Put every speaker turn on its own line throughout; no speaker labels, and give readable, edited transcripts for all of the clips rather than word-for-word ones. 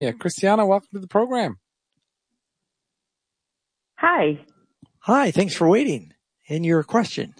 Yeah, Christiana, welcome to the program.
Hi.
Hi, thanks for waiting. And your question?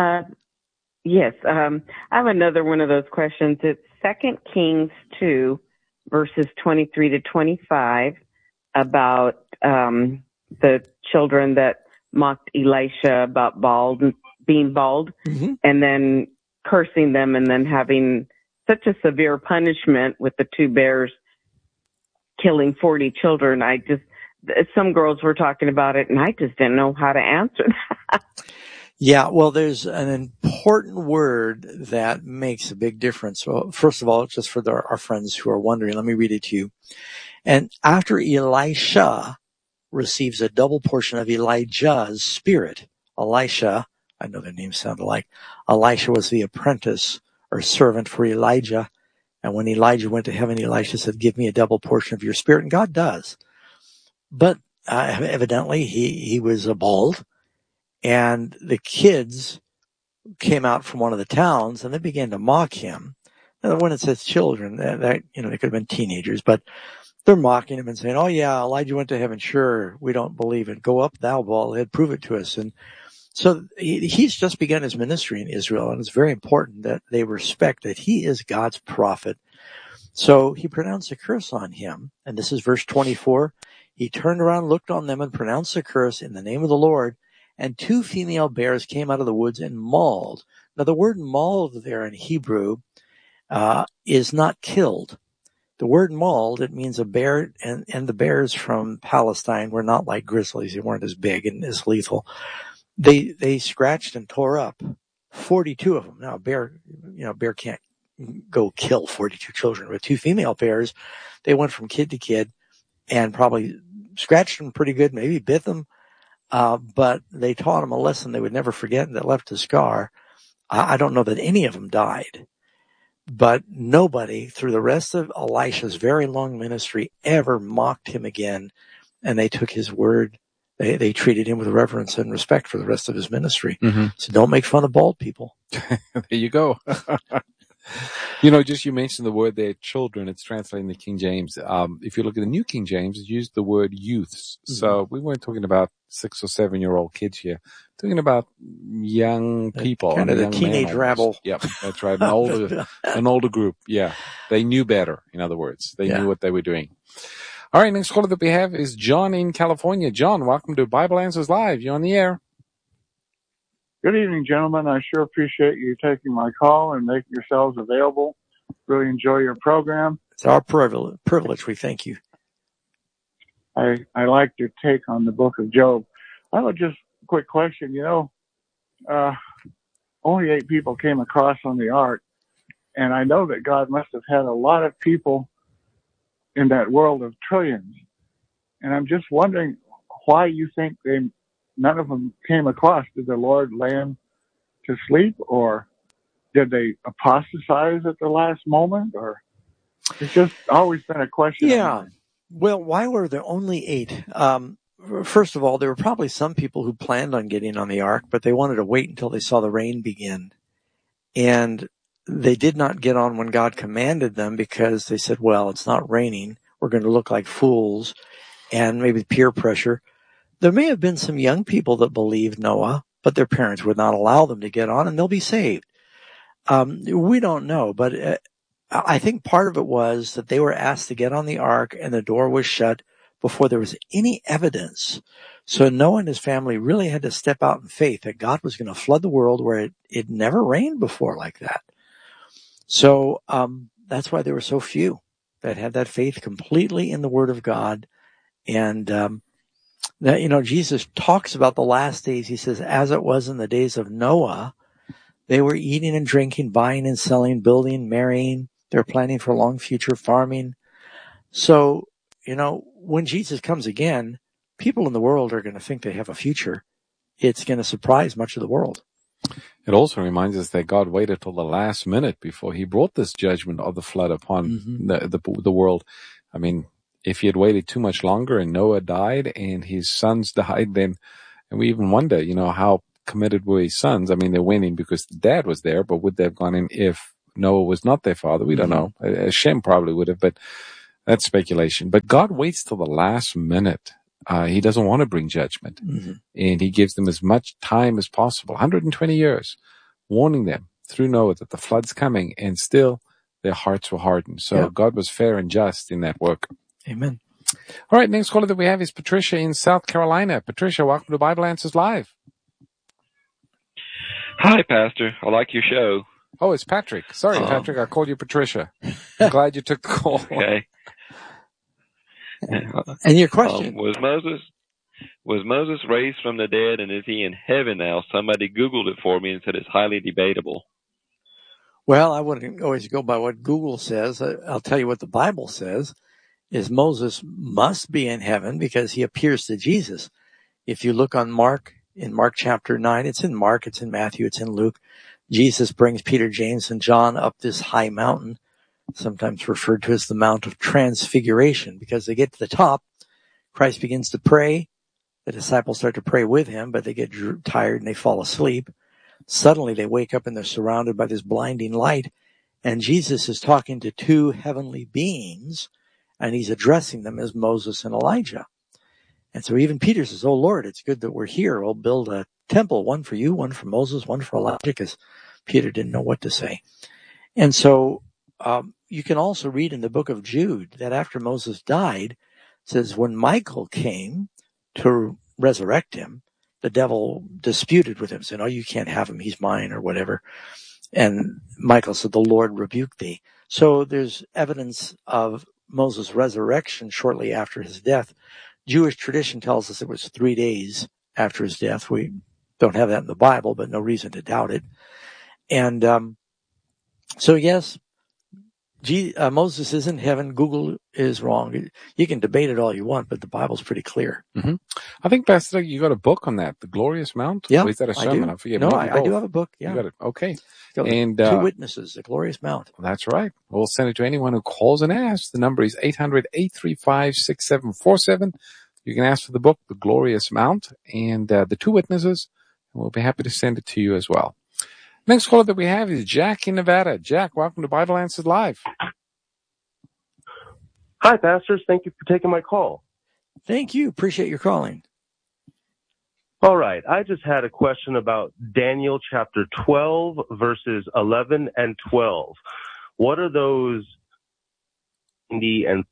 Yes, I have another one of those questions. It's 2 Kings 2, verses 23 to 25, about the children that mocked Elisha about being bald, and then cursing them, and then having such a severe punishment with the two bears killing 40 children. Some girls were talking about it, and I just didn't know how to answer that.
Yeah, well, there's an important word that makes a big difference. Well, first of all, just for our friends who are wondering, let me read it to you. And after Elisha receives a double portion of Elijah's spirit, Elisha, I know their names sound alike, Elisha was the apprentice or servant for Elijah. And when Elijah went to heaven, Elisha said, give me a double portion of your spirit. And God does. But evidently he was bald. And the kids came out from one of the towns and they began to mock him. Now, when it says children, that they could have been teenagers, but they're mocking him and saying, oh yeah, Elijah went to heaven. Sure, we don't believe it. Go up, thou bald head, prove it to us. And so he's just begun his ministry in Israel, and it's very important that they respect that he is God's prophet. So he pronounced a curse on him, and this is verse 24. He turned around, looked on them, and pronounced a curse in the name of the Lord. And 2 female bears came out of the woods and mauled. Now, the word mauled there in Hebrew is not killed. The word mauled, it means a bear, and the bears from Palestine were not like grizzlies. They weren't as big and as lethal. They scratched and tore up 42 of them. Now, bear can't go kill 42 children. With 2 female bears, they went from kid to kid and probably scratched them pretty good, maybe bit them. But they taught them a lesson they would never forget that left a scar. I don't know that any of them died, but nobody through the rest of Elisha's very long ministry ever mocked him again. And they took his word. They treated him with reverence and respect for the rest of his ministry. Mm-hmm. So don't make fun of bald people.
There you go. You mentioned the word there, children. It's translated in the King James. If you look at the New King James, it used the word youths. Mm-hmm. So we weren't talking about 6 or 7 year old kids here. Talking about young people.
Kind of the teenage rabble.
Yep, that's right. An older group. Yeah. They knew better, in other words. They knew what they were doing. All right, next caller that we have is John in California. John, welcome to Bible Answers Live. You're on the air.
Good evening, gentlemen. I sure appreciate you taking my call and making yourselves available. Really enjoy your program.
It's our privilege. We thank you.
I like your take on the book of Job. I have just a quick question. Only 8 people came across on the ark, and I know that God must have had a lot of people in that world of trillions. And I'm just wondering why you think none of them came across. Did the Lord lay them to sleep, or did they apostatize at the last moment? Or it's just always been a question.
Yeah. Well, why were there only 8? First of all, there were probably some people who planned on getting on the ark, but they wanted to wait until they saw the rain begin. And they did not get on when God commanded them because they said, well, it's not raining. We're going to look like fools, and maybe peer pressure. There may have been some young people that believed Noah, but their parents would not allow them to get on, and they'll be saved. We don't know, but I think part of it was that they were asked to get on the ark, and the door was shut before there was any evidence. So Noah and his family really had to step out in faith that God was going to flood the world where it never rained before like that. So that's why there were so few that had that faith completely in the Word of God. And Jesus talks about the last days. He says, as it was in the days of Noah, they were eating and drinking, buying and selling, building, marrying. They're planning for long future farming. So, when Jesus comes again, people in the world are going to think they have a future. It's going to surprise much of the world.
It also reminds us that God waited till the last minute before he brought this judgment of the flood upon the world. I mean, if he had waited too much longer and Noah died and his sons died, then, and we even wonder, how committed were his sons? I mean, they went in because the dad was there, but would they have gone in if Noah was not their father? We don't know. Shem probably would have, but That's speculation. But God waits till the last minute. He doesn't want to bring judgment. Mm-hmm. And he gives them as much time as possible, 120 years, warning them through Noah that the flood's coming, and still their hearts were hardened. So God was fair and just in that work.
Amen.
All right, next caller that we have is Patricia in South Carolina. Patricia, welcome to Bible Answers Live.
Hi, Pastor. I like your show.
Oh, it's Patrick. Sorry, Patrick, I called you Patricia. I'm glad you took the call.
Okay.
And your question?
Was Moses raised from the dead, and is he in heaven now? Somebody Googled it for me and said it's highly debatable.
Well, I wouldn't always go by what Google says. I'll tell you what the Bible says, is Moses must be in heaven because he appears to Jesus. If you look on Mark, in Mark chapter 9, it's in Mark, it's in Matthew, it's in Luke, Jesus brings Peter, James, and John up this high mountain, sometimes referred to as the Mount of Transfiguration, because they get to the top, Christ begins to pray, the disciples start to pray with him, but they get tired and they fall asleep. Suddenly they wake up and they're surrounded by this blinding light, and Jesus is talking to two heavenly beings, and he's addressing them as Moses and Elijah. And so even Peter says, "Oh Lord, it's good that we're here. We'll build a temple, one for you, one for Moses, one for Elijah," because Peter didn't know what to say. And so you can also read in the book of Jude that after Moses died, it says when Michael came to resurrect him, the devil disputed with him, saying, "Oh, you can't have him. He's mine," or whatever. And Michael said, "The Lord rebuke thee." So there's evidence of Moses' resurrection shortly after his death. Jewish tradition tells us it was 3 days after his death. We don't have that in the Bible, but no reason to doubt it. And so, yes, Moses is in heaven. Google is wrong. You can debate it all you want, but the Bible's pretty clear.
Mm-hmm. I think, Pastor, you got a book on that, The Glorious Mount?
Yeah,
or is that a sermon?
I do.
I forget.
No, I do have a book. Yeah.
You got it. Okay.
And Two Witnesses, The Glorious Mount.
That's right. We'll send it to anyone who calls and asks. The number is 800-835-6747. You can ask for the book, The Glorious Mount, and the Two Witnesses, and we'll be happy to send it to you as well. Next caller that we have is Jack in Nevada. Jack, welcome to Bible Answers Live.
Hi, pastors. Thank you for taking my call.
Thank you. Appreciate your calling.
All right. I just had a question about Daniel chapter 12, verses 11 and 12. What are those 90 and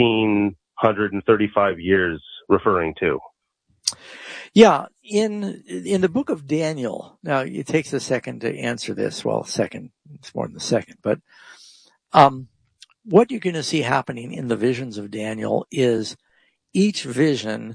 1,335 years referring to?
Yeah, in the book of Daniel, now it takes a second to answer this. Well, second, it's more than a second, but what you're going to see happening in the visions of Daniel is each vision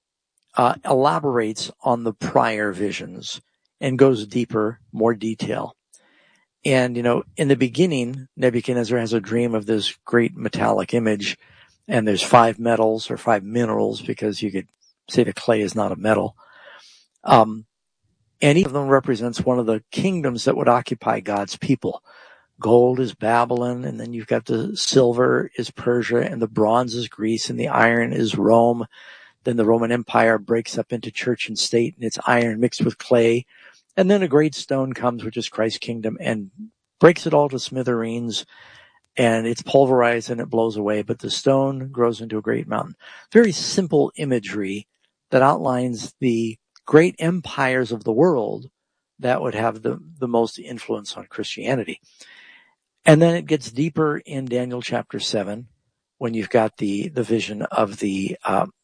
elaborates on the prior visions and goes deeper, more detail. And, in the beginning, Nebuchadnezzar has a dream of this great metallic image, and there's 5 metals or 5 minerals, because you could say the clay is not a metal. And each of them represents one of the kingdoms that would occupy God's people. Gold is Babylon, and then you've got the silver is Persia, and the bronze is Greece, and the iron is Rome. Then the Roman Empire breaks up into church and state, and it's iron mixed with clay. And then a great stone comes, which is Christ's kingdom, and breaks it all to smithereens, and it's pulverized and it blows away, but the stone grows into a great mountain. Very simple imagery that outlines the great empires of the world that would have the most influence on Christianity. And then it gets deeper in Daniel chapter 7, when you've got the vision of the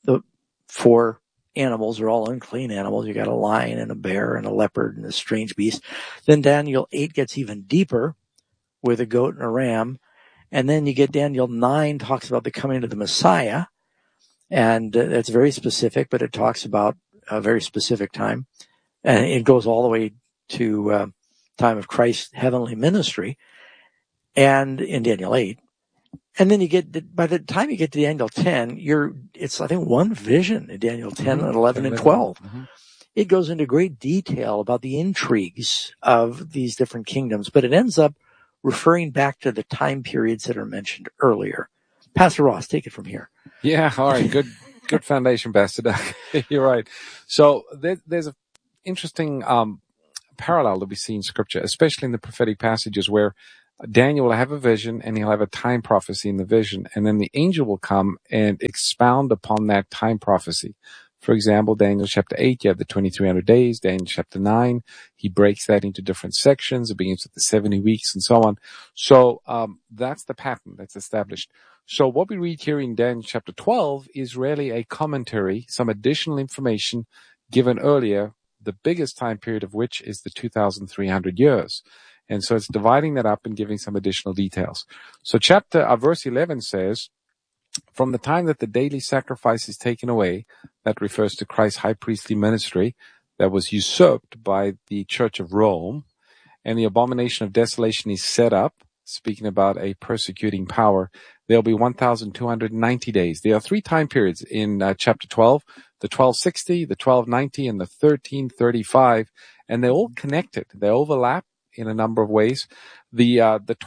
4 animals are all unclean animals. You got a lion and a bear and a leopard and a strange beast. Then Daniel 8 gets even deeper with a goat and a ram. And then you get Daniel 9 talks about the coming of the Messiah. And that's very specific, but it talks about a very specific time. And it goes all the way to time of Christ's heavenly ministry. And in Daniel 8. And then by the time you get to Daniel 10, it's, I think, one vision in Daniel 10 and 11 and 12. Mm-hmm. It goes into great detail about the intrigues of these different kingdoms, but it ends up referring back to the time periods that are mentioned earlier. Pastor Ross, take it from here.
Yeah, all right. Good foundation, Pastor Doug. You're right. So there's an interesting parallel that we see in Scripture, especially in the prophetic passages where Daniel will have a vision, and he'll have a time prophecy in the vision, and then the angel will come and expound upon that time prophecy. For example, Daniel chapter 8, you have the 2300 days. Daniel chapter 9, he breaks that into different sections. It begins with the 70 weeks and so on. So that's the pattern that's established. So what we read here in Daniel chapter 12 is really a commentary, some additional information given earlier, the biggest time period of which is the 2,300 years. And so it's dividing that up and giving some additional details. So verse 11 says, from the time that the daily sacrifice is taken away, that refers to Christ's high priestly ministry that was usurped by the Church of Rome, and the abomination of desolation is set up, speaking about a persecuting power, there'll be 1,290 days. There are three time periods in chapter 12, the 1260, the 1290, and the 1335, and they're all connected. They overlap in a number of ways. The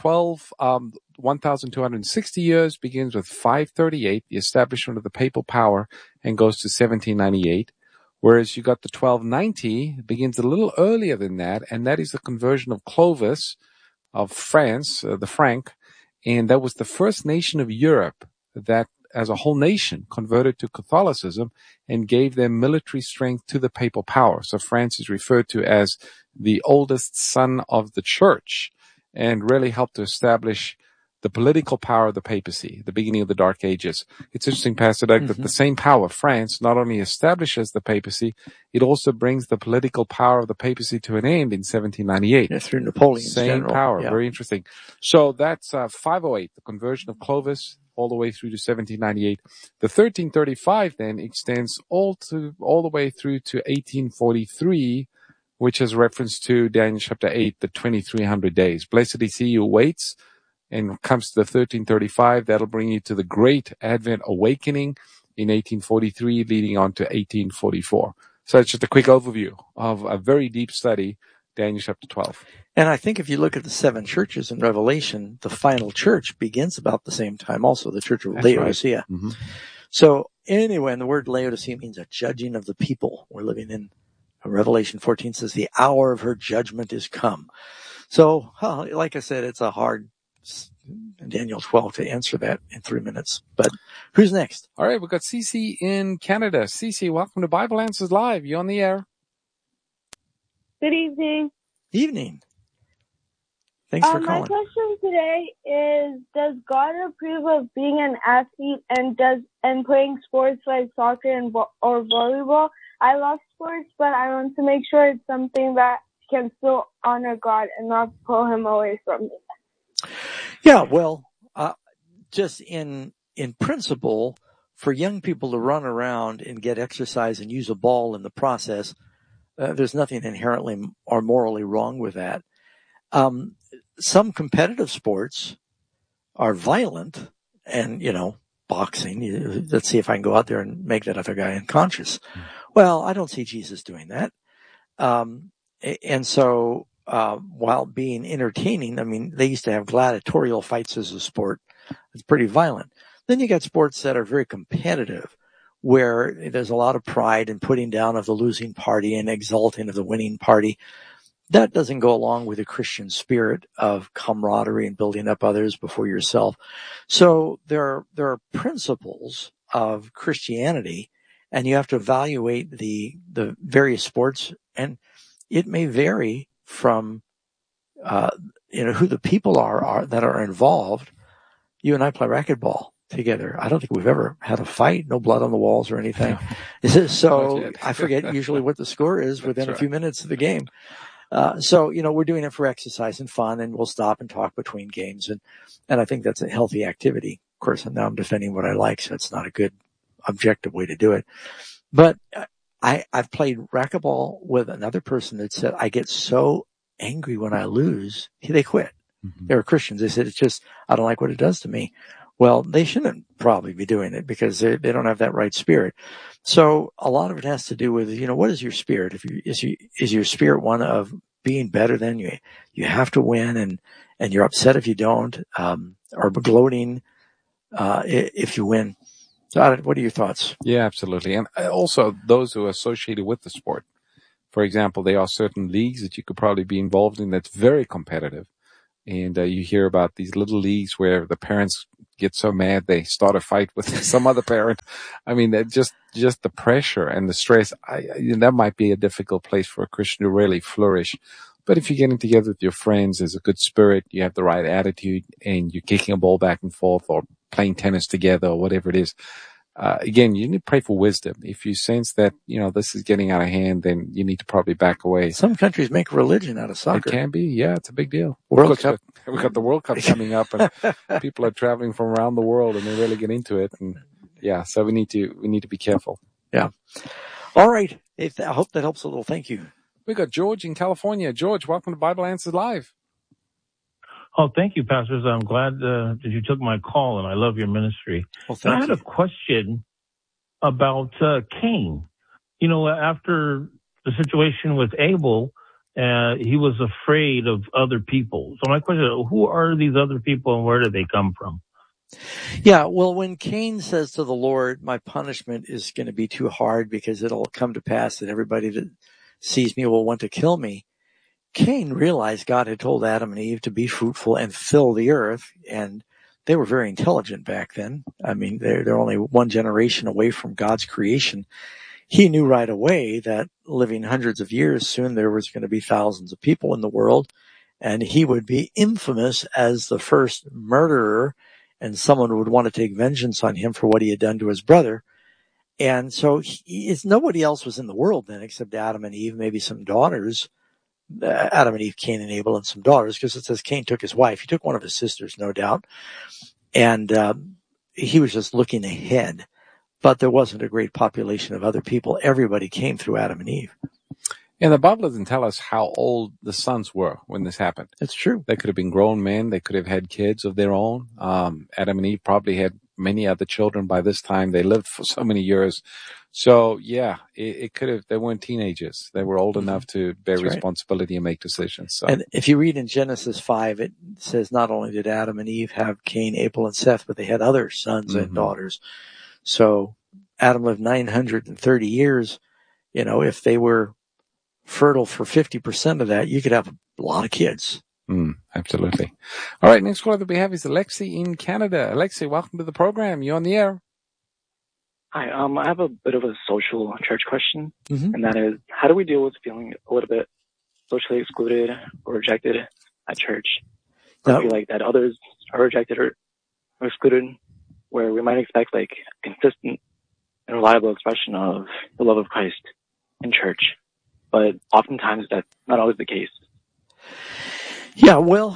1,260 years begins with 538, the establishment of the papal power, and goes to 1798. Whereas you got the 1290, begins a little earlier than that, and that is the conversion of Clovis of France, the Frank, and that was the first nation of Europe that, as a whole nation, converted to Catholicism and gave their military strength to the papal power. So France is referred to as the oldest son of the church, and really helped to establish the political power of the papacy, the beginning of the Dark Ages. It's interesting, Pastor Doug, that the same power, France, not only establishes the papacy, it also brings the political power of the papacy to an end in 1798.
Yeah, through Napoleon's
Same
general
power.
Yeah.
Very interesting. So that's 508, the conversion of Clovis, all the way through to 1798. The 1335 then extends all the way through to 1843, which is reference to Daniel chapter 8, the 2300 days. Blessed is he who waits and comes to the 1335. That'll bring you to the Great Advent Awakening in 1843, leading on to 1844. So it's just a quick overview of a very deep study, Daniel chapter 12.
And I think if you look at the seven churches in Revelation, the final church begins about the same time also, the church of Laodicea.
Right. Mm-hmm.
So anyway, and the word Laodicea means a judging of the people. We're living in Revelation 14 says the hour of her judgment is come. So, like I said, it's a hard Daniel 12 to answer that in 3 minutes. But who's next?
All right, we've got Cece in Canada. Cece, welcome to Bible Answers Live. You on the air?
Good evening.
Evening. Thanks for calling.
My question today is: does God approve of being an athlete and playing sports like soccer or volleyball? I love sports, but I want to make sure it's something that can still honor God and not pull him away from me.
Yeah, well, just in principle, for young people to run around and get exercise and use a ball in the process, there's nothing inherently or morally wrong with that. Some competitive sports are violent, and, boxing, let's see if I can go out there and make that other guy unconscious. Well, I don't see Jesus doing that. And so, while being entertaining, I mean, they used to have gladiatorial fights as a sport. It's pretty violent. Then you got sports that are very competitive, where there's a lot of pride in putting down of the losing party and exalting of the winning party. That doesn't go along with the Christian spirit of camaraderie and building up others before yourself. So there are principles of Christianity, and you have to evaluate the various sports, and it may vary from who the people are that are involved. You and I play racquetball together. I don't think we've ever had a fight, no blood on the walls or anything. So I forget usually what the score is within a few minutes of the game. So we're doing it for exercise and fun, and we'll stop and talk between games. And I think that's a healthy activity. Of course, now I'm defending what I like, so it's not a good objective way to do it. But I've played racquetball with another person that said, I get so angry when I lose. They quit. Mm-hmm. They were Christians. They said, it's just, I don't like what it does to me. Well, they shouldn't probably be doing it because they don't have that right spirit. So a lot of it has to do with, what is your spirit? Is your spirit one of being better than you? You have to win, and you're upset if you don't, or gloating if you win. So what are your thoughts?
Yeah, absolutely. And also those who are associated with the sport. For example, there are certain leagues that you could probably be involved in that's very competitive. And you hear about these little leagues where the parents get so mad they start a fight with some other parent. I mean, that just the pressure and the stress. That might be a difficult place for a Christian to really flourish. But if you're getting together with your friends, there's a good spirit, you have the right attitude, and you're kicking a ball back and forth or playing tennis together or whatever it is. Again, you need to pray for wisdom. If you sense that, this is getting out of hand, then you need to probably back away.
Some countries make religion out of soccer.
It can be. Yeah, it's a big deal.
World Cup.
We've got the World Cup coming up, and people are traveling from around the world, and they really get into it. And yeah, so we need to be careful.
Yeah. All right. I hope that helps a little. Thank you.
We got George in California. George, welcome to Bible Answers Live.
Oh, thank you, pastors. I'm glad that you took my call, and I love your ministry.
Well, thank you.
I had a question about Cain. After the situation with Abel, he was afraid of other people. So my question is, who are these other people, and where do they come from?
Yeah, well, when Cain says to the Lord, my punishment is going to be too hard because it'll come to pass that everybody that sees me will want to kill me, Cain realized God had told Adam and Eve to be fruitful and fill the earth, and they were very intelligent back then. I mean, they're only one generation away from God's creation. He knew right away that living hundreds of years, soon there was going to be thousands of people in the world, and he would be infamous as the first murderer, and someone would want to take vengeance on him for what he had done to his brother. And so nobody else was in the world then except Adam and Eve, maybe some daughters. Adam and Eve, Cain and Abel, and some daughters, because it says Cain took his wife. He took one of his sisters, no doubt. And he was just looking ahead. But there wasn't a great population of other people. Everybody came through Adam and Eve.
And the Bible doesn't tell us how old the sons were when this happened.
That's true.
They could have been grown men. They could have had kids of their own. Adam and Eve probably had many other children by this time. They lived for so many years. So, yeah, it could have, they weren't teenagers. They were old enough to bear responsibility and make decisions. So.
And if you read in Genesis 5, it says not only did Adam and Eve have Cain, Abel, and Seth, but they had other sons and daughters. So Adam lived 930 years. If they were fertile for 50% of that, you could have a lot of kids.
Absolutely. All right, next caller that we have is Alexi in Canada. Alexi, welcome to the program. You're on the air.
Hi, I have a bit of a social church question, and that is, how do we deal with feeling a little bit socially excluded or rejected at church? Or feel like that others are rejected or excluded, where we might expect like consistent and reliable expression of the love of Christ in church, but oftentimes that's not always the case.
Yeah, well,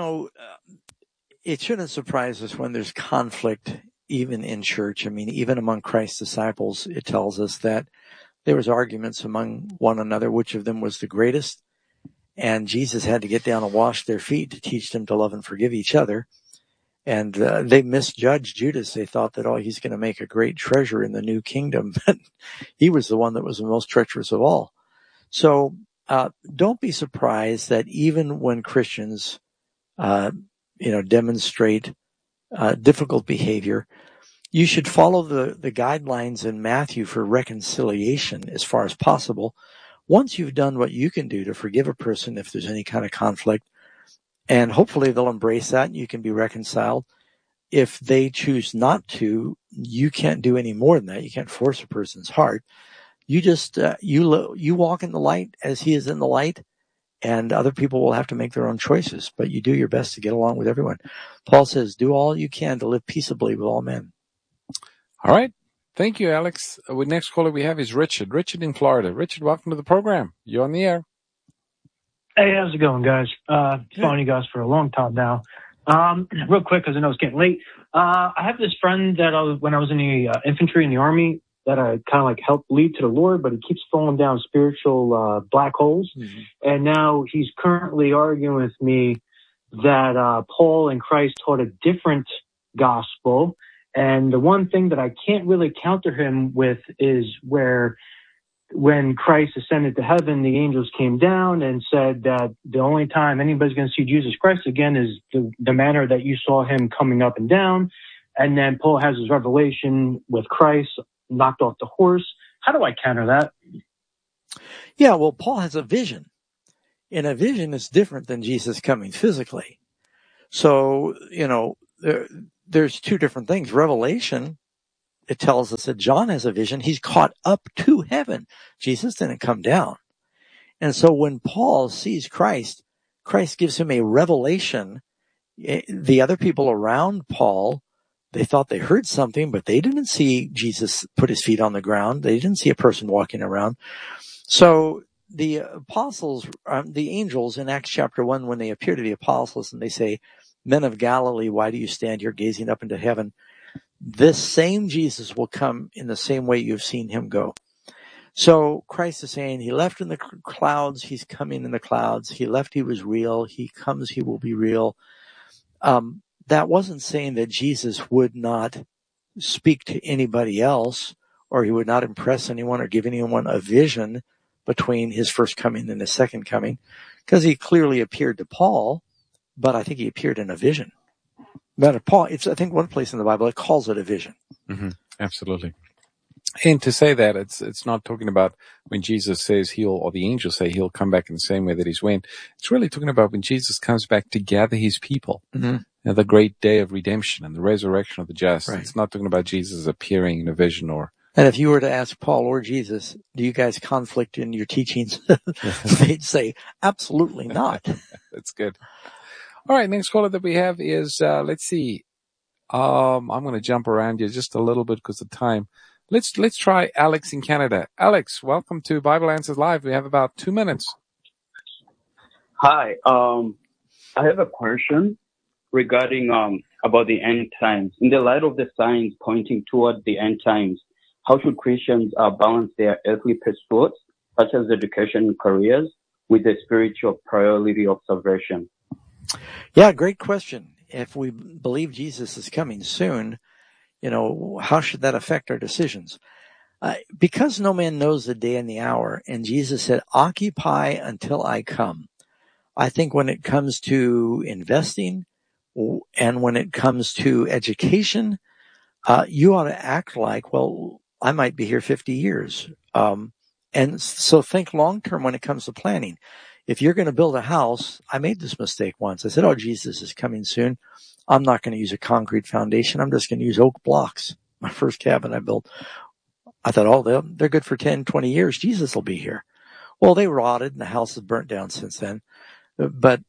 it shouldn't surprise us when there's conflict even in church. I mean, even among Christ's disciples, it tells us that there was arguments among one another, which of them was the greatest. And Jesus had to get down and wash their feet to teach them to love and forgive each other. And they misjudged Judas. They thought that, he's going to make a great treasure in the new kingdom. But he was the one that was the most treacherous of all. So don't be surprised that even when Christians, demonstrate difficult behavior, you should follow the guidelines in Matthew for reconciliation as far as possible. Once you've done what you can do to forgive a person if there's any kind of conflict, and hopefully they'll embrace that and you can be reconciled. If they choose not to, you can't do any more than that. You can't force a person's heart. You just, you walk in the light as he is in the light, and other people will have to make their own choices, but you do your best to get along with everyone. Paul says, do all you can to live peaceably with all men.
All right. Thank you, Alex. The next caller we have is Richard. Richard in Florida. Richard, welcome to the program. You're on the air.
Hey, how's it going, guys? Following you guys for a long time now. Real quick, because I know it's getting late. I have this friend that when I was in the infantry in the Army, that I kind of like helped lead to the Lord, but he keeps falling down spiritual black holes. And now he's currently arguing with me that Paul and Christ taught a different gospel. And the one thing that I can't really counter him with is where when Christ ascended to heaven, the angels came down and said that the only time anybody's going to see Jesus Christ again is the manner that you saw him coming up and down. And then Paul has his revelation with Christ, knocked off the horse. How do I counter that?
Yeah, well, Paul has a vision. And a vision is different than Jesus coming physically. So, there's two different things. Revelation, it tells us that John has a vision. He's caught up to heaven. Jesus didn't come down. And so when Paul sees Christ, Christ gives him a revelation. The other people around Paul, they thought they heard something, but they didn't see Jesus put his feet on the ground. They didn't see a person walking around. So the apostles, the angels in Acts chapter 1, when they appear to the apostles and they say, "Men of Galilee, why do you stand here gazing up into heaven?" This same Jesus will come in the same way you've seen him go. So Christ is saying he left in the clouds. He's coming in the clouds. He left. He was real. He comes. He will be real. That wasn't saying that Jesus would not speak to anybody else, or he would not impress anyone or give anyone a vision between his first coming and his second coming, because he clearly appeared to Paul, but I think he appeared in a vision. But Paul, I think one place in the Bible it calls it a vision.
Mm-hmm. Absolutely. And to say that, it's not talking about when Jesus says or the angels say he'll come back in the same way that he's went. It's really talking about when Jesus comes back to gather his people. Mm-hmm. The great day of redemption and the resurrection of the just. Right. It's not talking about Jesus appearing in a vision or...
And if you were to ask Paul or Jesus, do you guys conflict in your teachings? They'd say, absolutely not.
That's good. All right, next caller that we have is, let's see. I'm going to jump around you just a little bit because of time. Let's try Alex in Canada. Alex, welcome to Bible Answers Live. We have about 2 minutes.
Hi. I have a question regarding about the end times. In the light of the signs pointing toward the end times, how should Christians balance their earthly pursuits, such as education and careers, with the spiritual priority of salvation?
Yeah, great question. If we believe Jesus is coming soon, how should that affect our decisions? Because no man knows the day and the hour, and Jesus said, "Occupy until I come." I think when it comes to investing and when it comes to education, you ought to act like, well, I might be here 50 years. And so think long term when it comes to planning. If you're going to build a house, I made this mistake once. I said, "Oh, Jesus is coming soon. I'm not going to use a concrete foundation. I'm just going to use oak blocks." My first cabin I built, I thought, oh, they're good for 10, 20 years. Jesus will be here. Well, they rotted and the house has burnt down since then. But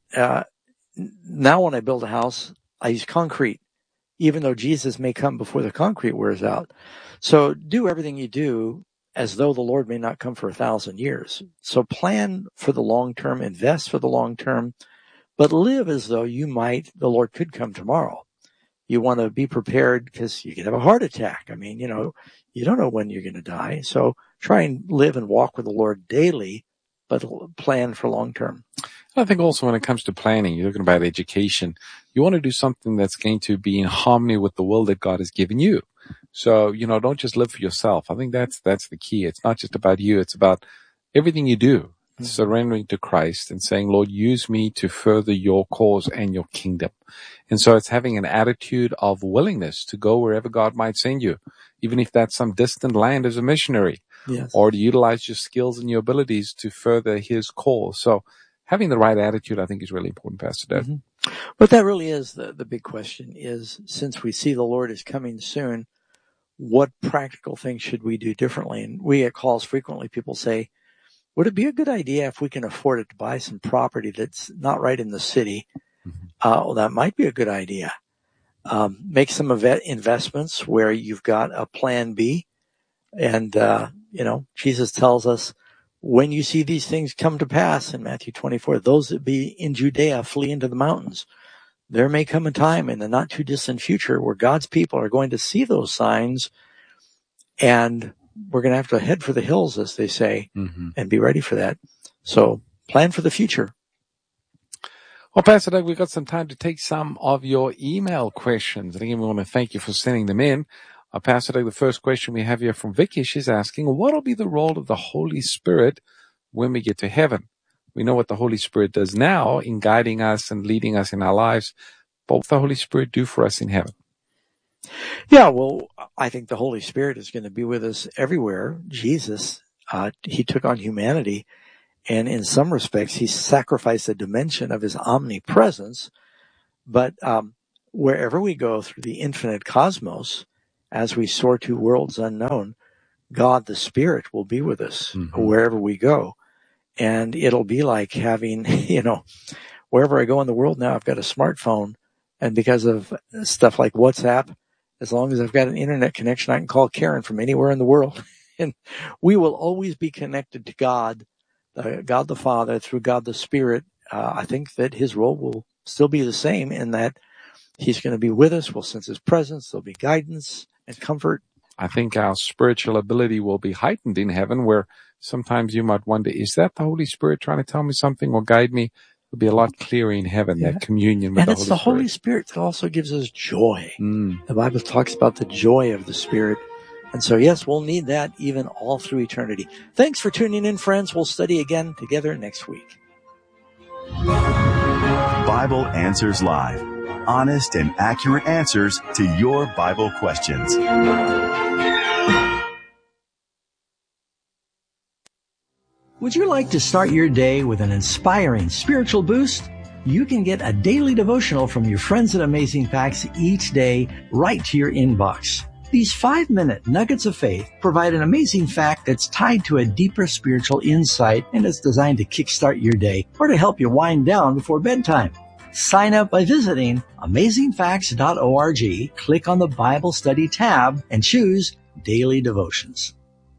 now when I build a house, I use concrete, even though Jesus may come before the concrete wears out. So do everything you do as though the Lord may not come for 1,000 years. So plan for the long term, invest for the long term, but live as though the Lord could come tomorrow. You want to be prepared because you could have a heart attack. I mean, you don't know when you're going to die. So try and live and walk with the Lord daily, but plan for long term.
I think also when it comes to planning, you're talking about education, you want to do something that's going to be in harmony with the will that God has given you. So, don't just live for yourself. I think that's the key. It's not just about you. It's about everything you do. Surrendering to Christ and saying, "Lord, use me to further your cause and your kingdom." And so it's having an attitude of willingness to go wherever God might send you, even if that's some distant land as a missionary, yes, or to utilize your skills and your abilities to further his cause. So having the right attitude, I think, is really important, Pastor Doug.
Mm-hmm. But that really is the big question is, since we see the Lord is coming soon, what practical things should we do differently? And we get calls frequently. People say, would it be a good idea if we can afford it to buy some property that's not right in the city? Well, that might be a good idea. Make some investments where you've got a plan B. And, Jesus tells us, when you see these things come to pass in Matthew 24, those that be in Judea flee into the mountains. There may come a time in the not too distant future where God's people are going to see those signs, and we're going to have to head for the hills, as they say, and be ready for that. So plan for the future.
Well, Pastor Doug, we've got some time to take some of your email questions. And again, we want to thank you for sending them in. Pastor Doug, the first question we have here from Vicky, she's asking, what will be the role of the Holy Spirit when we get to heaven? We know what the Holy Spirit does now in guiding us and leading us in our lives, but what will the Holy Spirit do for us in heaven?
Yeah, well, I think the Holy Spirit is going to be with us everywhere. Jesus, he took on humanity, and in some respects, he sacrificed a dimension of his omnipresence. But wherever we go through the infinite cosmos, as we soar to worlds unknown, God the Spirit will be with us wherever we go. And it'll be like having, wherever I go in the world now, I've got a smartphone. And because of stuff like WhatsApp, as long as I've got an internet connection, I can call Karen from anywhere in the world. And we will always be connected to God, God the Father, through God the Spirit. I think that his role will still be the same in that he's going to be with us. We'll sense his presence. There'll be guidance and comfort.
I think our spiritual ability will be heightened in heaven, where sometimes you might wonder, is that the Holy Spirit trying to tell me something or guide me? It'll be a lot clearer in heaven, that communion with the Holy Spirit. And it's the Holy Spirit
that also gives us joy. The Bible talks about the joy of the Spirit. And so, yes, we'll need that even all through eternity. Thanks for tuning in, friends. We'll study again together next week.
Bible Answers Live. Honest and accurate answers to your Bible questions.
Would you like to start your day with an inspiring spiritual boost? You can get a daily devotional from your friends at Amazing Facts each day right to your inbox. These 5-minute nuggets of faith provide an amazing fact that's tied to a deeper spiritual insight, and it's designed to kickstart your day or to help you wind down before bedtime. Sign up by visiting amazingfacts.org, click on the Bible Study tab, and choose Daily Devotions.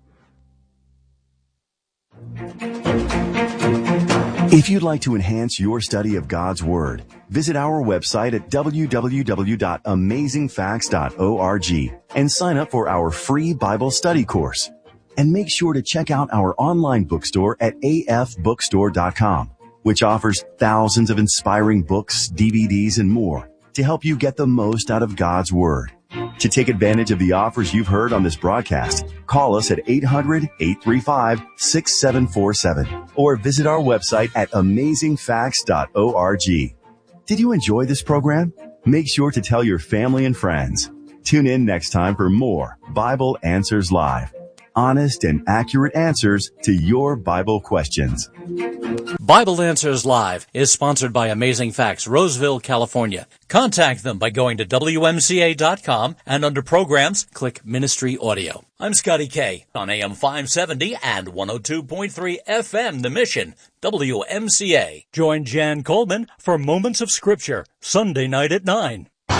If you'd like to enhance your study of God's Word, visit our website at www.amazingfacts.org and sign up for our free Bible study course. And make sure to check out our online bookstore at afbookstore.com, which offers thousands of inspiring books, DVDs, and more to help you get the most out of God's Word. To take advantage of the offers you've heard on this broadcast, call us at 800-835-6747 or visit our website at amazingfacts.org. Did you enjoy this program? Make sure to tell your family and friends. Tune in next time for more Bible Answers Live. Honest and accurate answers to your Bible questions.
Bible Answers Live is sponsored by Amazing Facts, Roseville, California. Contact them by going to WMCA.com and under Programs, click Ministry Audio. I'm Scotty K on AM 570 and 102.3 FM, The Mission, WMCA. Join Jan Coleman for Moments of Scripture, Sunday night at 9.